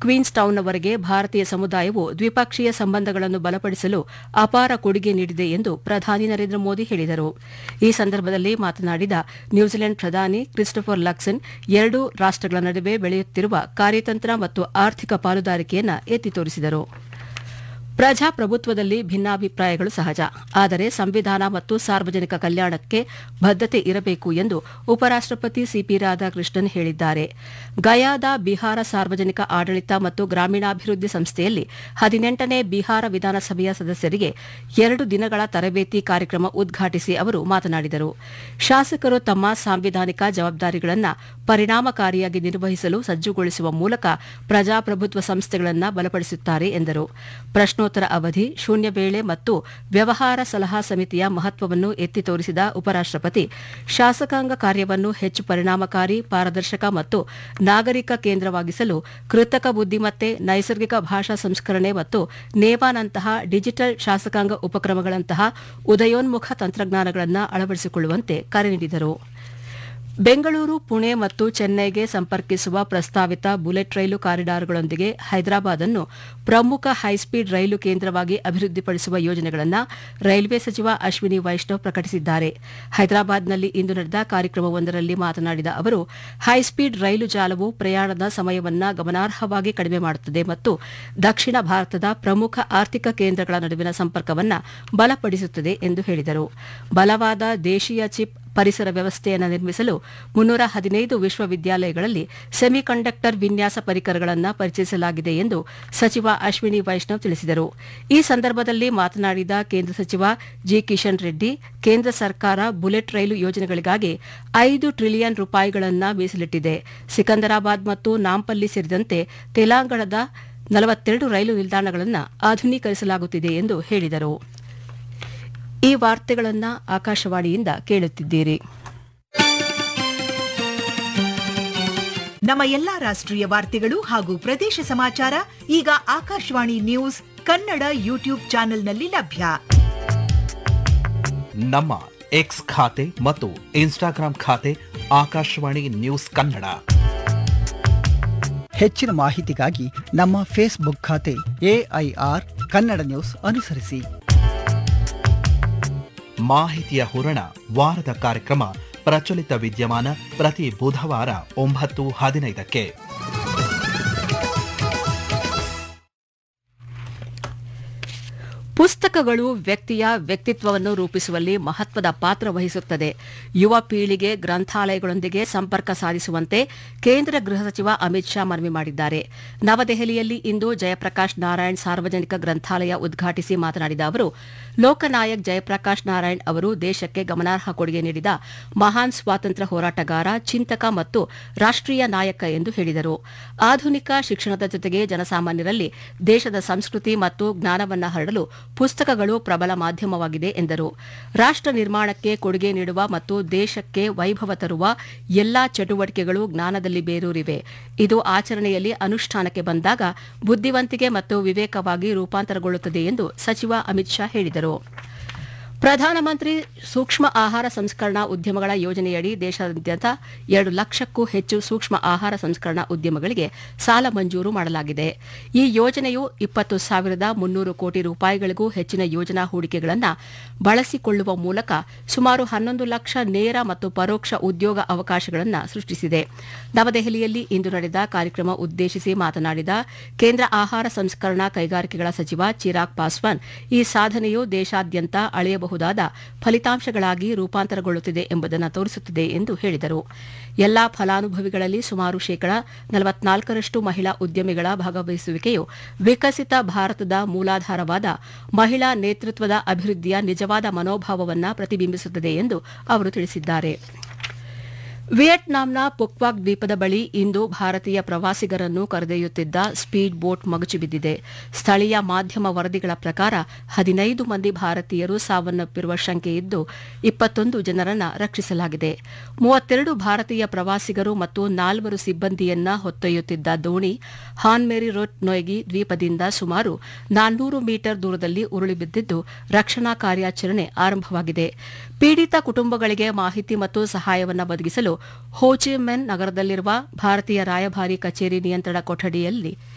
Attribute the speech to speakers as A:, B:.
A: Queens ಟೌನ್ನವರೆಗೆ ಭಾರತೀಯ ಸಮುದಾಯವು ದ್ವಿಪಕ್ಷೀಯ ಸಂಬಂಧಗಳನ್ನು ಬಲಪಡಿಸಲು ಅಪಾರ ಕೊಡುಗೆ ನೀಡಿದೆ ಎಂದು ಪ್ರಧಾನಿ ನರೇಂದ್ರ ಮೋದಿ ಹೇಳಿದರು. ಈ ಸಂದರ್ಭದಲ್ಲಿ ಮಾತನಾಡಿದ ನ್ಯೂಜಿಲೆಂಡ್ ಪ್ರಧಾನಿ ಕ್ರಿಸ್ಟೋಫರ್ ಲಕ್ಸನ್ ಎರಡೂ ರಾಷ್ಟಗಳ ನಡುವೆ ಬೆಳೆಯುತ್ತಿರುವ ಕಾರ್ಯತಂತ್ರ ಮತ್ತು ಆರ್ಥಿಕ ಪಾಲುದಾರಿಕೆಯನ್ನು ಎತ್ತಿ ತೋರಿಸಿದರು. ಪ್ರಜಾಪ್ರಭುತ್ವದಲ್ಲಿ ಭಿನ್ನಾಭಿಪ್ರಾಯಗಳು ಸಹಜ, ಆದರೆ ಸಂವಿಧಾನ ಮತ್ತು ಸಾರ್ವಜನಿಕ ಕಲ್ಯಾಣಕ್ಕೆ ಬದ್ಧತೆ ಇರಬೇಕು ಎಂದು ಉಪರಾಷ್ಟಪತಿ ಸಿಪಿ ರಾಧಾಕೃಷ್ಣನ್ ಹೇಳಿದ್ದಾರೆ. ಗಯಾದ ಬಿಹಾರ ಸಾರ್ವಜನಿಕ ಆಡಳಿತ ಮತ್ತು ಗ್ರಾಮೀಣಾಭಿವೃದ್ಧಿ ಸಂಸ್ಥೆಯಲ್ಲಿ 18ನೇ ಬಿಹಾರ ವಿಧಾನಸಭೆಯ ಸದಸ್ಯರಿಗೆ 2 ದಿನಗಳ ತರಬೇತಿ ಕಾರ್ಯಕ್ರಮ ಉದ್ಘಾಟಿಸಿ ಅವರು ಮಾತನಾಡಿದರು. ಶಾಸಕರು ತಮ್ಮ ಸಾಂವಿಧಾನಿಕ ಜವಾಬ್ದಾರಿಗಳನ್ನು ಪರಿಣಾಮಕಾರಿಯಾಗಿ ನಿರ್ವಹಿಸಲು ಸಜ್ಜುಗೊಳಿಸುವ ಮೂಲಕ ಪ್ರಜಾಪ್ರಭುತ್ವ ಸಂಸ್ಥೆಗಳನ್ನು ಬಲಪಡಿಸುತ್ತಾರೆ ಎಂದರು. ಪ್ರಶ್ನೋತ್ತರ ಅವಧಿ, ಶೂನ್ಯ ವೇಳೆ ಮತ್ತು ವ್ಯವಹಾರ ಸಲಹಾ ಸಮಿತಿಯ ಮಹತ್ವವನ್ನು ಎತ್ತಿ ತೋರಿಸಿದ ಉಪರಾಷ್ಟಪತಿ ಶಾಸಕಾಂಗ ಕಾರ್ಯವನ್ನು ಹೆಚ್ಚು ಪರಿಣಾಮಕಾರಿ, ಪಾರದರ್ಶಕ ಮತ್ತು ನಾಗರಿಕ ಕೇಂದ್ರವಾಗಿಸಲು ಕೃತಕ ಬುದ್ದಿಮತ್ತೆ, ನೈಸರ್ಗಿಕ ಭಾಷಾ ಸಂಸ್ಕರಣೆ ಮತ್ತು ನೇವಾನಂತಹ ಡಿಜಿಟಲ್ ಶಾಸಕಾಂಗ ಉಪಕ್ರಮಗಳಂತಹ ಉದಯೋನ್ಮುಖ ತಂತ್ರಜ್ಞಾನಗಳನ್ನು ಅಳವಡಿಸಿಕೊಳ್ಳುವಂತೆ ಕರೆ ನೀಡಿದರು. ಬೆಂಗಳೂರು, ಪುಣೆ ಮತ್ತು ಚೆನ್ನೈಗೆ ಸಂಪರ್ಕಿಸುವ ಪ್ರಸ್ತಾವಿತ ಬುಲೆಟ್ ರೈಲು ಕಾರಿಡಾರ್ಗಳೊಂದಿಗೆ ಹೈದರಾಬಾದ್ ಅನ್ನು ಪ್ರಮುಖ ಹೈಸ್ಪೀಡ್ ರೈಲು ಕೇಂದ್ರವಾಗಿ ಅಭಿವೃದ್ಧಿಪಡಿಸುವ ಯೋಜನೆಗಳನ್ನು ರೈಲ್ವೆ ಸಚಿವ ಅಶ್ವಿನಿ ವೈಷ್ಣವ್ ಪ್ರಕಟಿಸಿದ್ದಾರೆ. ಹೈದರಾಬಾದ್ನಲ್ಲಿ ಇಂದು ನಡೆದ ಕಾರ್ಯಕ್ರಮವೊಂದರಲ್ಲಿ ಮಾತನಾಡಿದ ಅವರು, ಹೈಸ್ಪೀಡ್ ರೈಲು ಜಾಲವು ಪ್ರಯಾಣದ ಸಮಯವನ್ನು ಗಮನಾರ್ಹವಾಗಿ ಕಡಿಮೆ ಮಾಡುತ್ತದೆ ಮತ್ತು ದಕ್ಷಿಣ ಭಾರತದ ಪ್ರಮುಖ ಆರ್ಥಿಕ ಕೇಂದ್ರಗಳ ನಡುವಿನ ಸಂಪರ್ಕವನ್ನು ಬಲಪಡಿಸುತ್ತದೆ ಎಂದು ಹೇಳಿದರು. ಬಲವಾದ ದೇಶೀಯ ಚಿಪ್ ಪರಿಸರ ವ್ಯವಸ್ಥೆಯನ್ನು ನಿರ್ಮಿಸಲು 315 ವಿಶ್ವವಿದ್ಯಾಲಯಗಳಲ್ಲಿ ಸೆಮಿಕಂಡಕ್ಟರ್ ವಿನ್ಯಾಸ ಪರಿಕರಗಳನ್ನು ಪರಿಚಯಿಸಲಾಗಿದೆ ಎಂದು ಸಚಿವ ಅಶ್ವಿನಿ ವೈಷ್ಣವ್ ತಿಳಿಸಿದರು. ಈ ಸಂದರ್ಭದಲ್ಲಿ ಮಾತನಾಡಿದ ಕೇಂದ್ರ ಸಚಿವ ಜಿ ಕಿಶನ್ ರೆಡ್ಡಿ, ಕೇಂದ್ರ ಸರ್ಕಾರ ಬುಲೆಟ್ ರೈಲು ಯೋಜನೆಗಳಿಗಾಗಿ 5 ಟ್ರಿಲಿಯನ್ ರೂಪಾಯಿಗಳನ್ನು ಮೀಸಲಿಟ್ಟಿದೆ. ಸಿಕಂದರಾಬಾದ್ ಮತ್ತು ನಾಂಪಲ್ಲಿ ಸೇರಿದಂತೆ ತೆಲಂಗಾಣದ 42 ರೈಲು ನಿಲ್ದಾಣಗಳನ್ನು ಆಧುನೀಕರಿಸಲಾಗುತ್ತಿದೆ ಎಂದು ಹೇಳಿದರು. ಈ ವಾರ್ತೆಗಳನ್ನು ಆಕಾಶವಾಣಿಯಿಂದ ಕೇಳುತ್ತಿದ್ದೀರಿ.
B: ನಮ್ಮ ಎಲ್ಲಾ ರಾಷ್ಟ್ರೀಯ ವಾರ್ತೆಗಳು ಹಾಗೂ ಪ್ರದೇಶ ಸಮಾಚಾರ ಈಗ ಆಕಾಶವಾಣಿ ನ್ಯೂಸ್ ಕನ್ನಡ ಯೂಟ್ಯೂಬ್ ಚಾನೆಲ್ನಲ್ಲಿ ಲಭ್ಯ.
C: ನಮ್ಮ ಎಕ್ಸ್ ಖಾತೆ ಮತ್ತು ಇನ್ಸ್ಟಾಗ್ರಾಂ ಖಾತೆ ಆಕಾಶವಾಣಿ ನ್ಯೂಸ್ ಕನ್ನಡ.
D: ಹೆಚ್ಚಿನ ಮಾಹಿತಿಗಾಗಿ ನಮ್ಮ ಫೇಸ್ಬುಕ್ ಖಾತೆ AIR ಕನ್ನಡ ನ್ಯೂಸ್ ಅನುಸರಿಸಿ.
C: ಮಾಹಿತಿಯ ಹೂರಣ ವಾರದ ಕಾರ್ಯಕ್ರಮ ಪ್ರಚಲಿತ ವಿದ್ಯಮಾನ ಪ್ರತಿ ಬುಧವಾರ 9:15ಕ್ಕೆ.
A: ಪುಸ್ತಕಗಳು ವ್ಯಕ್ತಿಯ ವ್ಯಕ್ತಿತ್ವವನ್ನು ರೂಪಿಸುವಲ್ಲಿ ಮಹತ್ವದ ಪಾತ್ರ ವಹಿಸುತ್ತದೆ. ಯುವ ಪೀಳಿಗೆ ಗ್ರಂಥಾಲಯಗಳೊಂದಿಗೆ ಸಂಪರ್ಕ ಸಾಧಿಸುವಂತೆ ಕೇಂದ್ರ ಗೃಹ ಸಚಿವ ಅಮಿತ್ ಶಾ ಮನವಿ ಮಾಡಿದ್ದಾರೆ. ನವದೆಹಲಿಯಲ್ಲಿ ಇಂದು ಜಯಪ್ರಕಾಶ್ ನಾರಾಯಣ್ ಸಾರ್ವಜನಿಕ ಗ್ರಂಥಾಲಯ ಉದ್ಘಾಟಿಸಿ ಮಾತನಾಡಿದ ಅವರು, ಲೋಕನಾಯಕ್ ಜಯಪ್ರಕಾಶ್ ನಾರಾಯಣ್ ಅವರು ದೇಶಕ್ಕೆ ಗಮನಾರ್ಹ ಕೊಡುಗೆ ನೀಡಿದ ಮಹಾನ್ ಸ್ವಾತಂತ್ರ್ಯ ಹೋರಾಟಗಾರ, ಚಿಂತಕ ಮತ್ತು ರಾಷ್ಟೀಯ ನಾಯಕ ಎಂದು ಹೇಳಿದರು. ಆಧುನಿಕ ಶಿಕ್ಷಣದ ಜೊತೆಗೆ ಜನಸಾಮಾನ್ಯರಲ್ಲಿ ದೇಶದ ಸಂಸ್ಕೃತಿ ಮತ್ತು ಜ್ಞಾನವನ್ನು ಹರಡಲು ಪುಸ್ತಕಗಳು ಪ್ರಬಲ ಮಾಧ್ಯಮವಾಗಿದೆ ಎಂದರು. ರಾಷ್ಟ ನಿರ್ಮಾಣಕ್ಕೆ ಕೊಡುಗೆ ನೀಡುವ ಮತ್ತು ದೇಶಕ್ಕೆ ವೈಭವ ತರುವ ಎಲ್ಲಾ ಚಟುವಟಿಕೆಗಳು ಜ್ಞಾನದಲ್ಲಿ ಬೇರೂರಿವೆ. ಇದು ಆಚರಣೆಯಲ್ಲಿ ಅನುಷ್ಠಾನಕ್ಕೆ ಬಂದಾಗ ಬುದ್ಧಿವಂತಿಕೆ ಮತ್ತು ವಿವೇಕವಾಗಿ ರೂಪಾಂತರಗೊಳ್ಳುತ್ತದೆ ಎಂದು ಸಚಿವ ಅಮಿತ್ ಶಾ ಹೇಳಿದರು. ಪ್ರಧಾನಮಂತ್ರಿ ಸೂಕ್ಷ್ಮ ಆಹಾರ ಸಂಸ್ಕರಣಾ ಉದ್ಯಮಗಳ ಯೋಜನೆಯಡಿ ದೇಶಾದ್ಯಂತ 2 ಲಕ್ಷಕ್ಕೂ ಹೆಚ್ಚು ಸೂಕ್ಷ್ಮ ಆಹಾರ ಸಂಸ್ಕರಣಾ ಉದ್ಯಮಗಳಿಗೆ ಸಾಲ ಮಂಜೂರು ಮಾಡಲಾಗಿದೆ. ಈ ಯೋಜನೆಯು 20,300 ಕೋಟಿ ರೂಪಾಯಿಗಳಿಗೂ ಹೆಚ್ಚಿನ ಯೋಜನಾ ಹೂಡಿಕೆಗಳನ್ನು ಬಳಸಿಕೊಳ್ಳುವ ಮೂಲಕ ಸುಮಾರು 11 ಲಕ್ಷ ನೇರ ಮತ್ತು ಪರೋಕ್ಷ ಉದ್ಯೋಗ ಅವಕಾಶಗಳನ್ನು ಸೃಷ್ಟಿಸಿದೆ. ನವದೆಹಲಿಯಲ್ಲಿ ಇಂದು ನಡೆದ ಕಾರ್ಯಕ್ರಮ ಉದ್ದೇಶಿಸಿ ಮಾತನಾಡಿದ ಕೇಂದ್ರ ಆಹಾರ ಸಂಸ್ಕರಣಾ ಕೈಗಾರಿಕೆಗಳ ಸಚಿವ ಚಿರಾಗ್ ಪಾಸ್ವಾನ್, ಈ ಸಾಧನೆಯು ದೇಶಾದ್ಯಂತ ಅಳೆಯಬಹುದಾದ ಫಲಿತಾಂಶಗಳಾಗಿ ರೂಪಾಂತರಗೊಳ್ಳುತ್ತಿದೆ ಎಂಬುದನ್ನು ತೋರಿಸುತ್ತದೆ ಎಂದು ಹೇಳಿದರು. ಎಲ್ಲಾ ಫಲಾನುಭವಿಗಳಲ್ಲಿ ಸುಮಾರು 44% ಮಹಿಳಾ ಉದ್ಯಮಿಗಳ ಭಾಗವಹಿಸುವಿಕೆಯು ವಿಕಸಿತ ಭಾರತದ ಮೂಲಾಧಾರವಾದ ಮಹಿಳಾ ನೇತೃತ್ವದ ಅಭಿವೃದ್ಧಿಯ ನಿಜವಾದ ಮನೋಭಾವವನ್ನು ಪ್ರತಿಬಿಂಬಿಸುತ್ತದೆ ಎಂದು ಅವರು ತಿಳಿಸಿದ್ದಾರೆ. ವಿಯೆಟ್ನಾಂನ ಪುಕ್ವಾಕ್ ದ್ವೀಪದ ಬಳಿ ಇಂದು ಭಾರತೀಯ ಪ್ರವಾಸಿಗರನ್ನು ಕರೆದೊಯ್ಯುತ್ತಿದ್ದ ಸ್ಪೀಡ್ ಬೋಟ್ ಮಗುಚಿಬಿದ್ದಿದೆ. ಸ್ಥಳೀಯ ಮಾಧ್ಯಮ ವರದಿಗಳ ಪ್ರಕಾರ 15 ಮಂದಿ ಭಾರತೀಯರು ಸಾವನ್ನಪ್ಪಿರುವ ಶಂಕೆಯಿದ್ದು 21 ಜನರನ್ನು ರಕ್ಷಿಸಲಾಗಿದೆ. 32 ಭಾರತೀಯ ಪ್ರವಾಸಿಗರು ಮತ್ತು 4 ಸಿಬ್ಬಂದಿಯನ್ನ ಹೊತ್ತೊಯ್ಯುತ್ತಿದ್ದ ದೋಣಿ ಹಾನ್ ಮೇರಿ ರೋಟ್ ನೊಯ್ಗಿ ದ್ವೀಪದಿಂದ ಸುಮಾರು 400 ಮೀಟರ್ ದೂರದಲ್ಲಿ ಉರುಳಿಬಿದ್ದಿದ್ದು ರಕ್ಷಣಾ ಕಾರ್ಯಾಚರಣೆ ಆರಂಭವಾಗಿದೆ. ಪೀಡಿತ ಕುಟುಂಬಗಳಿಗೆ ಮಾಹಿತಿ ಮತ್ತು ಸಹಾಯವನ್ನು ಒದಗಿಸಲು ಹೋ ಚಿ ಮಿನ್ ನಗರದಲ್ಲಿರುವ ಭಾರತೀಯ ರಾಯಭಾರಿ ಕಚೇರಿ ನಿಯಂತ್ರಣ ಕೊಠಡಿಯಲ್ಲಿ